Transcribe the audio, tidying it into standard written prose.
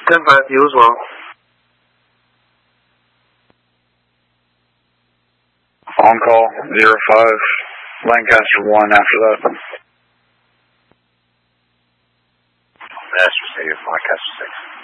10-5, you as well. On call, 05, Lancaster 1 after that. Master 6, Lancaster 6.